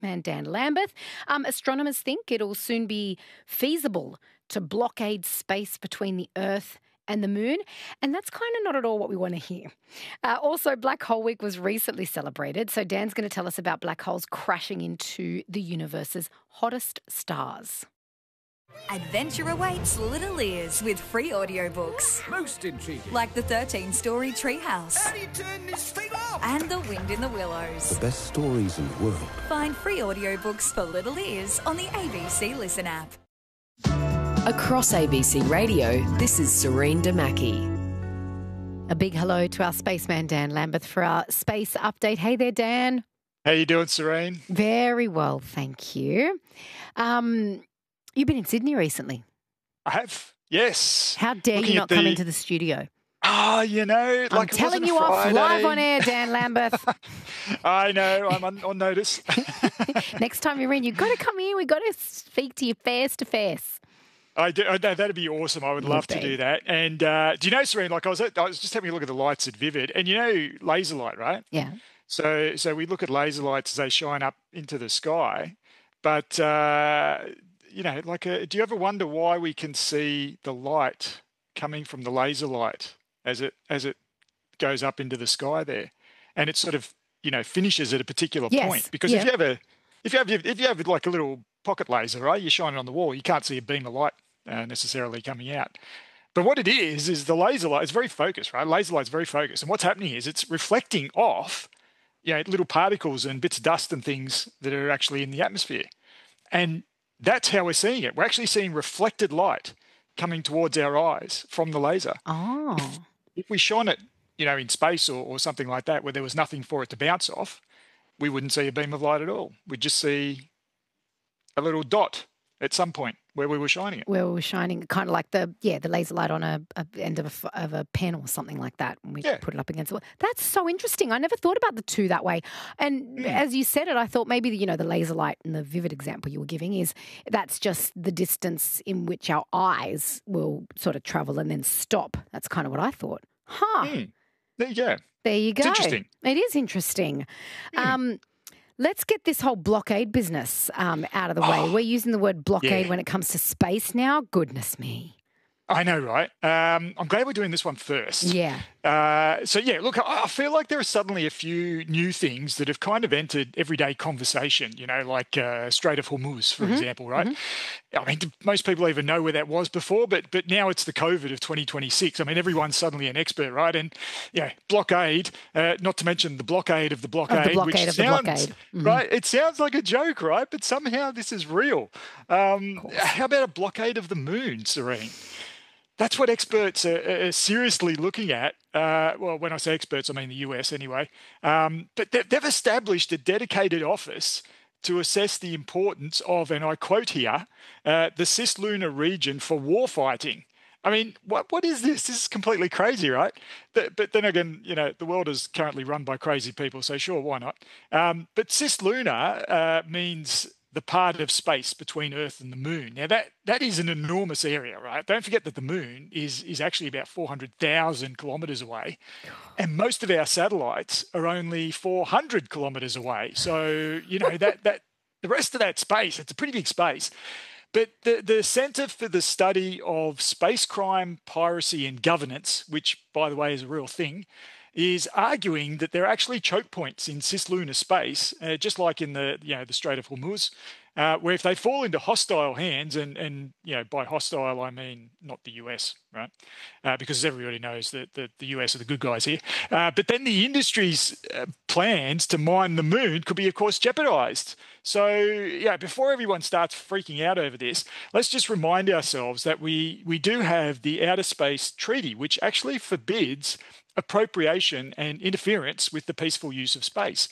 spaceman Dan Lambeth. Astronomers think it'll soon be feasible to blockade space between the Earth and the moon, and that's kind of not at all what we want to hear. Also, Black Hole Week was recently celebrated, so Dan's going to tell us about black holes crashing into the universe's hottest stars. Adventure awaits little ears with free audiobooks. Most intriguing. Like the 13-story Treehouse. How do you turn this thing off? And The Wind in the Willows. The best stories in the world. Find free audiobooks for little ears on the ABC Listen app. Across ABC Radio, this is Serene Damaki. A big hello to our spaceman Dan Lambeth for our space update. Hey there, Dan. How you doing, Serene? Very well, thank you. You've been in Sydney recently. I have, yes. How dare you not come into the studio? You know, like I'm telling you off live on air, Dan Lambeth. I know, I'm on notice. Next time you're in, you've got to come in. We've got to speak to you face to face. I do. That'd be awesome. I would love to do that. And do you know, Serene? Like I was just having a look at the lights at Vivid, and you know, laser light, right? Yeah. So we look at laser lights as they shine up into the sky, but you know, like, do you ever wonder why we can see the light coming from the laser light as it goes up into the sky there, and it sort of, you know, finishes at a particular point? Because if you have like a little pocket laser, right, you shine it on the wall, you can't see a beam of light necessarily coming out. But what it is the laser light is very focused, right? Laser light's very focused, and what's happening is it's reflecting off, you know, little particles and bits of dust and things that are actually in the atmosphere, and that's how we're seeing it. We're actually seeing reflected light coming towards our eyes from the laser. Oh. If we shone it, you know, in space or something like that, where there was nothing for it to bounce off, we wouldn't see a beam of light at all. We'd just see a little dot at some point where we were shining it. Where we were shining, kind of like the laser light on a end of a pen or something like that. And we put it up against the wall. That's so interesting. I never thought about the two that way. And as you said it, I thought maybe, you know, the laser light and the Vivid example you were giving that's just the distance in which our eyes will sort of travel and then stop. That's kind of what I thought. Huh. There you go. There you go. It's interesting. It is interesting. Let's get this whole blockade business out of the way. We're using the word blockade when it comes to space now. Goodness me. I know, right? I'm glad we're doing this one first. Yeah. Look, I feel like there are suddenly a few new things that have kind of entered everyday conversation, you know, like Strait of Hormuz, for example, right? I mean, most people even know where that was before, but now it's the COVID of 2026. I mean, everyone's suddenly an expert, right? And, yeah, blockade, not to mention the blockade of the blockade, right? It sounds like a joke, right? But somehow this is real. How about a blockade of the moon, Serene? That's what experts are seriously looking at. Well, when I say experts, I mean the US anyway. But they've established a dedicated office to assess the importance of, and I quote here, the cislunar region for warfighting. I mean, what is this? This is completely crazy, right? But then again, you know, the world is currently run by crazy people, so sure, why not? But cislunar means the part of space between Earth and the moon. Now, that is an enormous area, right? Don't forget that the moon is actually about 400,000 kilometres away, and most of our satellites are only 400 kilometres away. So, you know, that the rest of that space, it's a pretty big space. But the Centre for the Study of Space Crime, Piracy and Governance, which, by the way, is a real thing, is arguing that there are actually choke points in cislunar space, just like in the Strait of Hormuz, where if they fall into hostile hands, and you know, by hostile I mean not the US, right? Because everybody knows that the US are the good guys here. But then the industry's plans to mine the moon could be, of course, jeopardized. So, yeah, before everyone starts freaking out over this, let's just remind ourselves that we do have the Outer Space Treaty, which actually forbids appropriation and interference with the peaceful use of space.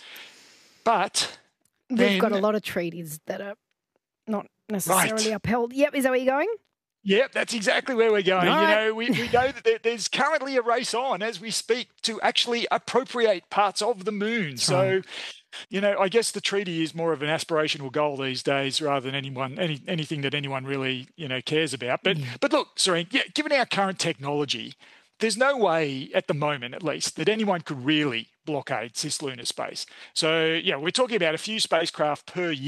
But we've got a lot of treaties that are not necessarily upheld. Yep, is that where you're going? Yep, that's exactly where we're going. All you right. know, we know that there's currently a race on as we speak to actually appropriate parts of the moon. So, you know, I guess the treaty is more of an aspirational goal these days rather than anything that anyone really, you know, cares about. But look, Serene, given our current technology, there's no way at the moment, at least, that anyone could really blockade cislunar space. So, yeah, we're talking about a few spacecraft per year